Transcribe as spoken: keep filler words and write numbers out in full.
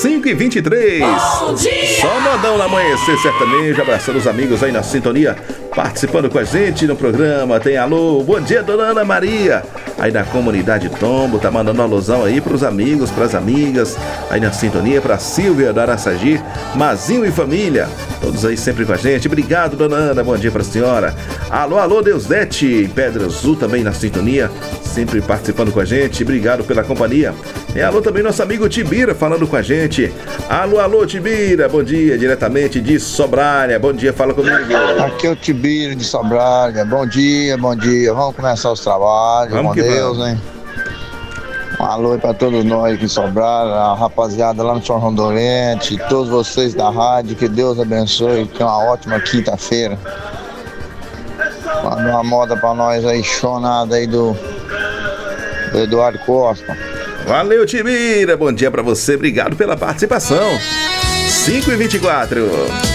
cinco e vinte e três. Só modão no amanhecer sertanejo, abraçando os amigos aí na sintonia, participando com a gente no programa. Tem alô, bom dia, dona Ana Maria, aí na comunidade Tombo, tá mandando uma alusão aí pros amigos, pras amigas, aí na sintonia, pra Silvia da Araçagi, Mazinho e família, todos aí sempre com a gente. Obrigado, dona Ana, bom dia pra senhora. Alô, alô, Deusdete, Pedra Azul também na sintonia, sempre participando com a gente. Obrigado pela companhia. E alô também nosso amigo Tibira falando com a gente. Alô, alô, Tibira, bom dia, diretamente de Sobralha. Bom dia, fala comigo. Aqui é o Tibira de Sobralha. Bom dia, bom dia. Vamos começar os trabalhos, vamos com Deus, vamos. hein? Um alô para todos nós aqui em Sobralha, a rapaziada lá no São João Dolente, todos vocês da rádio, que Deus abençoe, tenha uma ótima quinta-feira. Manda uma moda para nós aí, chonada aí do, do Eduardo Costa. Valeu, Tibira, bom dia pra você, obrigado pela participação. cinco e vinte e quatro.